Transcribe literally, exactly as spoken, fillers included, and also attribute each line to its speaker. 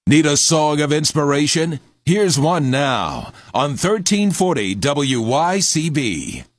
Speaker 1: Need a song of inspiration? Here's one now on thirteen forty W Y C B.